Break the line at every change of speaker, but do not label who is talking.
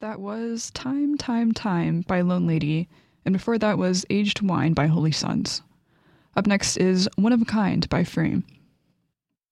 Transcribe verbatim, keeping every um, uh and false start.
That was Time, Time, Time by Lone Lady, and before that was Aged Wine by Holy Sons. Up next is One of a Kind by Frame.